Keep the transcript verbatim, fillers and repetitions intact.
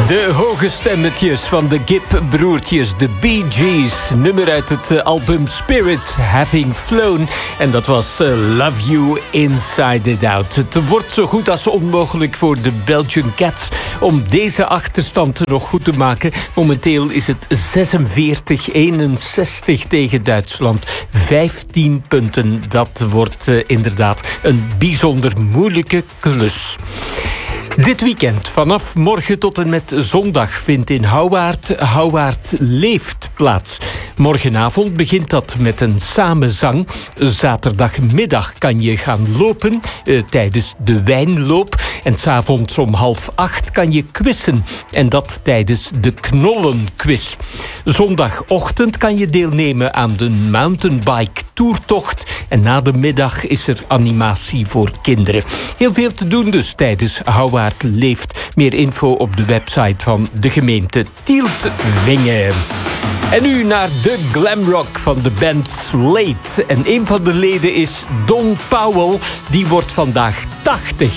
De hoge stemmetjes van de Gibb-broertjes, de Bee Gees. Nummer uit het uh, album Spirits Having Flown. En dat was uh, Love You Inside It Out. Het wordt zo goed als onmogelijk voor de Belgian Cats om deze achterstand nog goed te maken. Momenteel is het zesenveertig eenenzestig tegen Duitsland. vijftien punten. Dat wordt uh, inderdaad een bijzonder moeilijke klus. Dit weekend, vanaf morgen tot en met zondag, vindt in Houwaard Houwaard Leeft plaats. Morgenavond begint dat met een samenzang. Zaterdagmiddag kan je gaan lopen eh, tijdens de wijnloop. En 's avonds om half acht kan je quizzen. En dat tijdens de knollenquiz. Zondagochtend kan je deelnemen aan de mountainbike toertocht. En na de middag is er animatie voor kinderen. Heel veel te doen dus tijdens Houwaard Leeft. Meer info op de website van de gemeente Tieltwingen. En nu naar de glamrock van de band Slate. En een van de leden is Don Powell. Die wordt vandaag tachtig.